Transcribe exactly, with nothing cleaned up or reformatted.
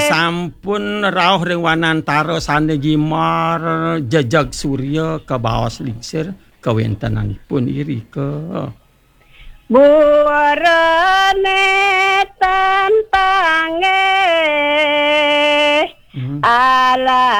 sampun rawuh ring wanantara sanegimar jejeg surya kebaos lingsir kawontenanipun irika. Burane tantange ala